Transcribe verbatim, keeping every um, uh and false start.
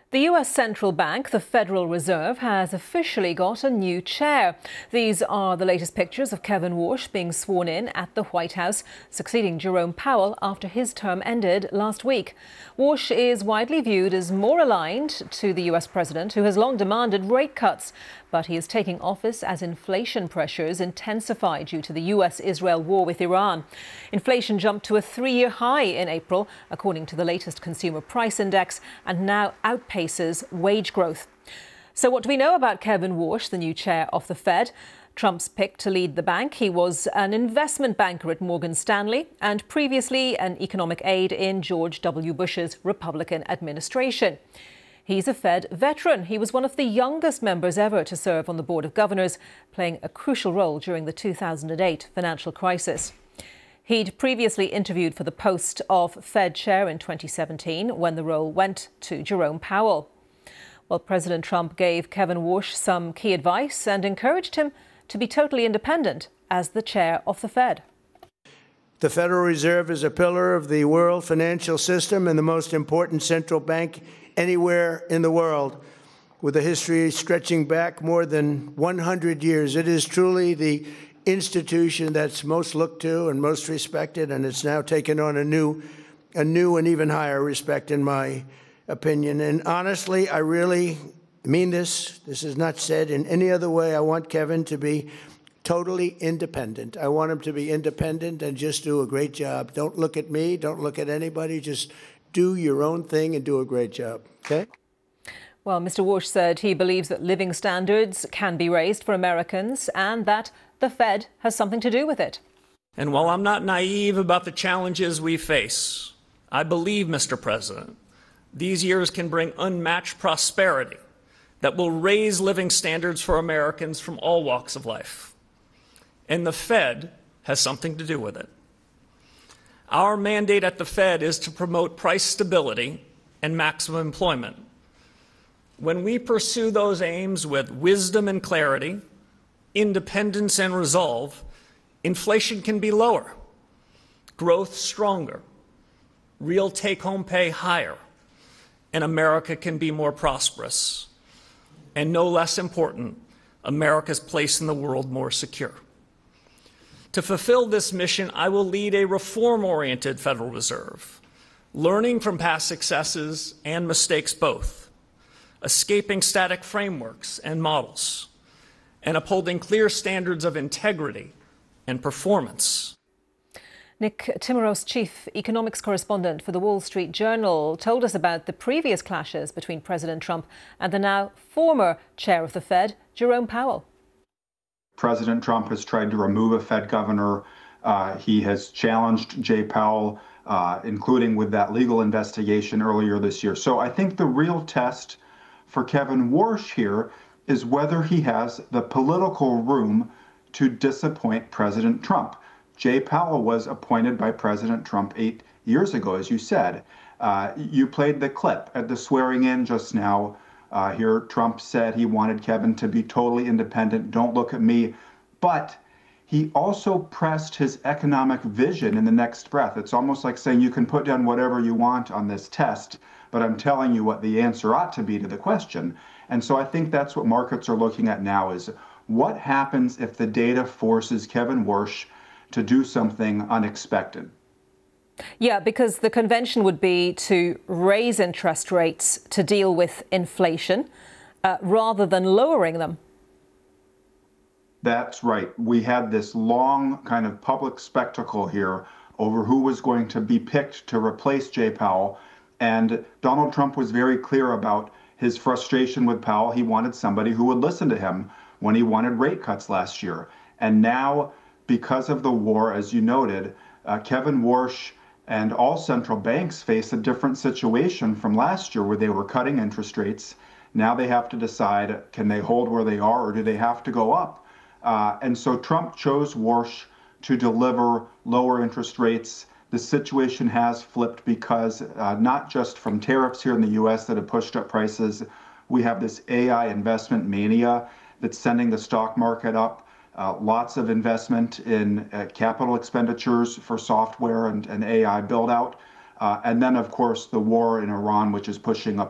The U S Central Bank, the Federal Reserve, has officially got a new chair. These are the latest pictures of Kevin Warsh being sworn in at the White House, succeeding Jerome Powell after his term ended last week. Warsh is widely viewed as more aligned to the U S president, who has long demanded rate cuts. But he is taking office as inflation pressures intensify due to the U S-Israel war with Iran. Inflation jumped to a three-year high in April, according to the latest consumer price index, and now outpaces wage growth. So what do we know about Kevin Warsh, the new chair of the Fed? Trump's pick to lead the bank. He was an investment banker at Morgan Stanley and previously an economic aide in George W. Bush's Republican administration. He's a Fed veteran. He was one of the youngest members ever to serve on the Board of Governors, playing a crucial role during the two thousand eight financial crisis. He'd previously interviewed for the post of Fed chair in twenty seventeen, when the role went to Jerome Powell. Well, President Trump gave Kevin Warsh some key advice and encouraged him to be totally independent as the chair of the Fed. The Federal Reserve is a pillar of the world financial system and the most important central bank anywhere in the world, with a history stretching back more than one hundred years. It is truly the institution that's most looked to and most respected, and it's now taken on a new, a new and even higher respect, in my opinion. And honestly, I really mean this. This is not said in any other way. I want Kevin to be totally independent. I want him to be independent and just do a great job. Don't look at me. Don't look at anybody. Just do your own thing and do a great job, okay? Well, Mister Warsh said he believes that living standards can be raised for Americans and that the Fed has something to do with it. And while I'm not naive about the challenges we face, I believe, Mister President, these years can bring unmatched prosperity that will raise living standards for Americans from all walks of life. And the Fed has something to do with it. Our mandate at the Fed is to promote price stability and maximum employment. When we pursue those aims with wisdom and clarity, independence and resolve, inflation can be lower, growth stronger, real take-home pay higher, and America can be more prosperous. And no less important, America's place in the world more secure. To fulfill this mission, I will lead a reform-oriented Federal Reserve, learning from past successes and mistakes both, escaping static frameworks and models, and upholding clear standards of integrity and performance. Nick Timiraos, chief economics correspondent for the Wall Street Journal, told us about the previous clashes between President Trump and the now former chair of the Fed, Jerome Powell. President Trump has tried to remove a Fed governor. Uh, he has challenged Jay Powell, uh, including with that legal investigation earlier this year. So I think the real test for Kevin Warsh here is whether he has the political room to disappoint President Trump. Jay Powell was appointed by President Trump eight years ago, as you said. Uh, you played the clip at the swearing in just now. Uh, here, Trump said he wanted Kevin to be totally independent. Don't look at me. But he also pressed his economic vision in the next breath. It's almost like saying you can put down whatever you want on this test, but I'm telling you what the answer ought to be to the question. And so I think that's what markets are looking at now, is what happens if the data forces Kevin Warsh to do something unexpected? Yeah, because the convention would be to raise interest rates to deal with inflation uh, rather than lowering them. That's right. We had this long kind of public spectacle here over who was going to be picked to replace Jay Powell. And Donald Trump was very clear about his frustration with Powell. He wanted somebody who would listen to him when he wanted rate cuts last year. And now, because of the war, as you noted, uh, Kevin Warsh and all central banks face a different situation from last year, where they were cutting interest rates. Now they have to decide, can they hold where they are or do they have to go up? Uh, and so Trump chose Warsh to deliver lower interest rates. The situation has flipped because uh, not just from tariffs here in the U S that have pushed up prices, we have this A I investment mania that's sending the stock market up. Uh, lots of investment in uh, capital expenditures for software and, and A I build out. Uh, and then, of course, the war in Iran, which is pushing up